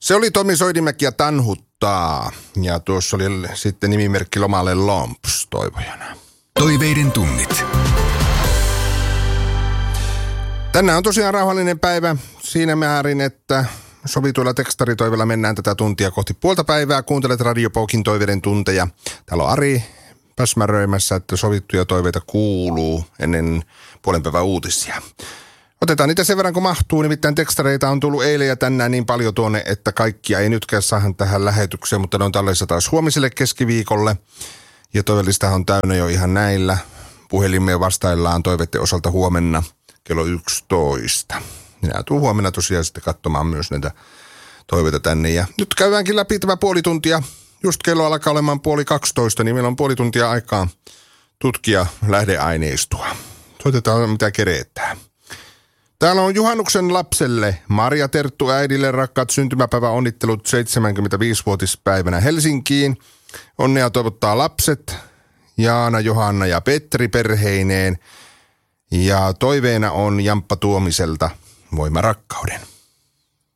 Se oli Tomi Soidimäki ja Tanhuttaa. Ja tuossa oli sitten nimimerkki Lomalle Lomps toivojana. Toiveiden tunnit. Tänään on tosiaan rauhallinen päivä siinä määrin, että sovituilla tekstaritoivilla mennään tätä tuntia kohti puolta päivää. Kuuntelet Radio Poukin toiveiden tunteja. Täällä on Ari päsmäröimässä, että sovittuja toiveita kuuluu ennen puolen päivän uutisia. Otetaan niitä sen verran, kun mahtuu. Nimittäin tekstareita on tullut eilen ja tänään niin paljon tuonne, että kaikkia ei nytkään saada tähän lähetykseen, mutta ne on tällaisessa taas huomiselle keskiviikolle. Ja toivellistahan on täynnä jo ihan näillä. Puhelimeen vastaillaan toiveiden osalta huomenna kello 11. Minä tulen huomenna tosiaan sitten katsomaan myös näitä toiveita tänne. Ja nyt käydäänkin läpi tämä puoli tuntia. Just kello alkaa olemaan 11:30, niin meillä on puoli tuntia aikaa tutkia lähdeaineistoa. Soitetaan mitä kereetään. Täällä on juhannuksen lapselle, Marja Terttu äidille rakkaat syntymäpäivä onnittelut 75-vuotispäivänä Helsinkiin. Onnea toivottaa lapset, Jaana, Johanna ja Petri perheineen. Ja toiveena on Jamppa Tuomiselta voima rakkauden.